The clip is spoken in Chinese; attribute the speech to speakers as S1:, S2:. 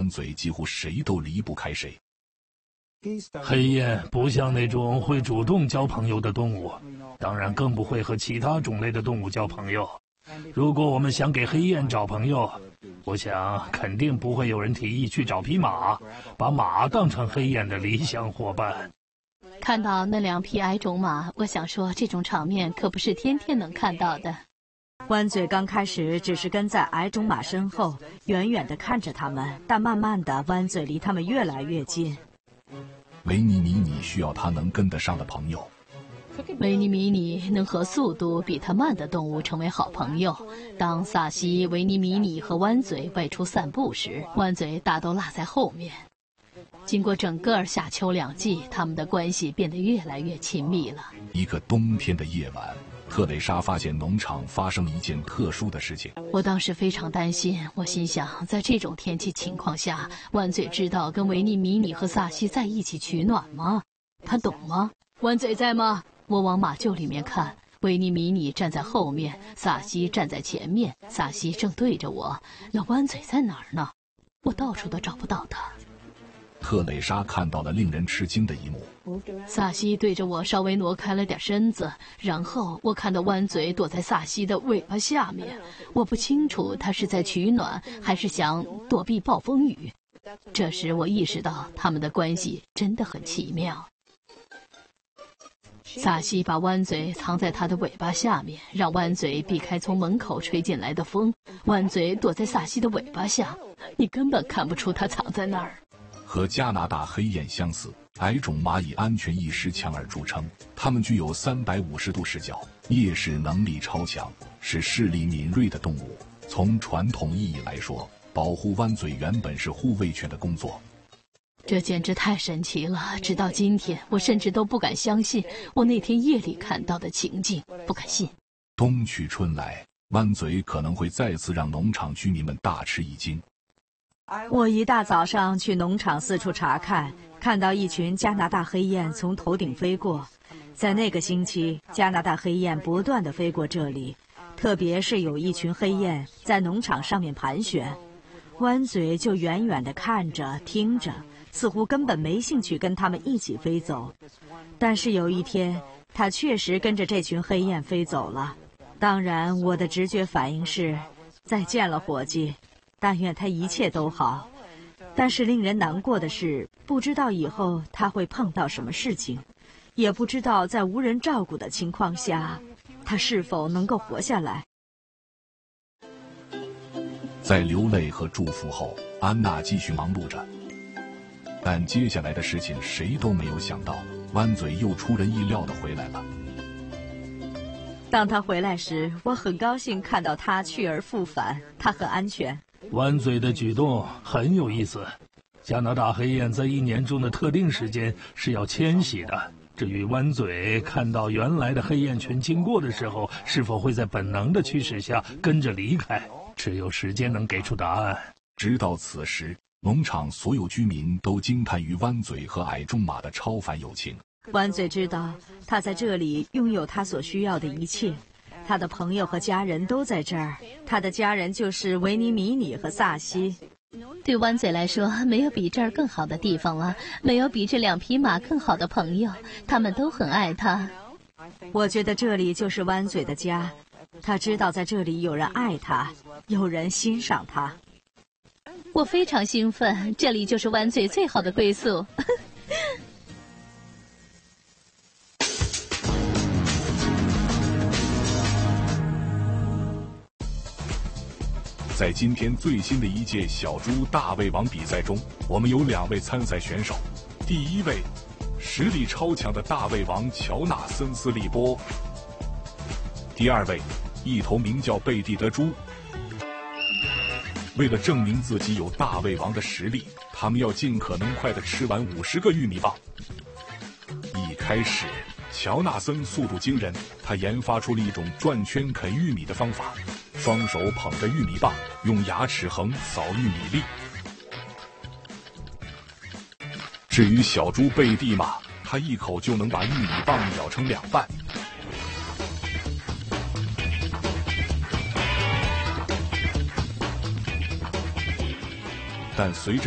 S1: 嘴几乎谁都离不开谁。
S2: 黑雁不像那种会主动交朋友的动物，当然更不会和其他种类的动物交朋友。如果我们想给黑雁找朋友，我想肯定不会有人提议去找匹马，把马当成黑雁的理想伙伴。
S3: 看到那2匹矮种马，我想说，这种场面可不是天天能看到的。
S4: 弯嘴刚开始只是跟在矮种马身后，远远地看着他们，但慢慢的，弯嘴离他们越来越近。
S1: 维尼迷你需要他能跟得上的朋友。
S3: 维尼迷你能和速度比它慢的动物成为好朋友。当萨西、维尼迷你和弯嘴外出散步时，弯嘴大都落在后面。经过整个夏秋2季，他们的关系变得越来越亲密了。
S1: 一个冬天的夜晚，特蕾莎发现农场发生一件特殊的事情。
S3: 我当时非常担心，我心想，在这种天气情况下，弯嘴知道跟维尼迷你和萨西在一起取暖吗？他懂吗？弯嘴在吗？我往马厩里面看，维尼迷你站在后面，萨西站在前面，萨西正对着我。那弯嘴在哪儿呢？我到处都找不到他。
S1: 特蕾莎看到了令人吃惊的一幕。
S3: 萨西对着我稍微挪开了点身子，然后我看到弯嘴躲在萨西的尾巴下面。我不清楚他是在取暖，还是想躲避暴风雨。这时我意识到他们的关系真的很奇妙。萨西把弯嘴藏在他的尾巴下面，让弯嘴避开从门口吹进来的风。弯嘴躲在萨西的尾巴下，你根本看不出他藏在那儿。
S1: 和加拿大黑雁相似，矮种马以安全意识强而著称。它们具有350度视角，夜视能力超强，是视力敏锐的动物。从传统意义来说，保护弯嘴原本是护卫犬的工作。
S3: 这简直太神奇了！直到今天，我甚至都不敢相信我那天夜里看到的情景，不敢信。
S1: 冬去春来，弯嘴可能会再次让农场居民们大吃一惊。
S4: 我一大早上去农场四处查看，看到一群加拿大黑雁从头顶飞过。在那个星期，加拿大黑雁不断地飞过这里，特别是有一群黑雁在农场上面盘旋。弯嘴就远远地看着听着，似乎根本没兴趣跟他们一起飞走。但是有一天，他确实跟着这群黑雁飞走了。当然，我的直觉反应是再见了，伙计，但愿他一切都好。但是令人难过的是，不知道以后他会碰到什么事情，也不知道在无人照顾的情况下，他是否能够活下来。
S1: 在流泪和祝福后，安娜继续忙碌着。但接下来的事情谁都没有想到，弯嘴又出人意料地回来了。
S4: 当他回来时，我很高兴看到他去而复返，他很安全。
S2: 弯嘴的举动很有意思。加拿大黑雁在1年中的特定时间是要迁徙的。至于弯嘴看到原来的黑雁群经过的时候，是否会在本能的驱使下跟着离开，只有时间能给出答案。
S1: 直到此时，农场所有居民都惊叹于弯嘴和矮种马的超凡友情。
S4: 弯嘴知道他在这里拥有他所需要的一切，他的朋友和家人都在这儿。他的家人就是维尼迷你和萨西。
S3: 对弯嘴来说，没有比这儿更好的地方了，没有比这2匹马更好的朋友，他们都很爱他。
S4: 我觉得这里就是弯嘴的家，他知道在这里有人爱他，有人欣赏他。
S3: 我非常兴奋，这里就是弯嘴最好的归宿。
S1: 在今天最新的一届小猪大胃王比赛中，我们有2位参赛选手。第一位，实力超强的大胃王乔纳森斯利波；第二位，一头名叫贝蒂的猪。为了证明自己有大胃王的实力，他们要尽可能快地吃完50个玉米棒。一开始，乔纳森速度惊人，他研发出了一种转圈啃玉米的方法，双手捧着玉米棒，用牙齿横扫玉米粒。至于小猪贝蒂马，他一口就能把玉米棒咬成2半。但随着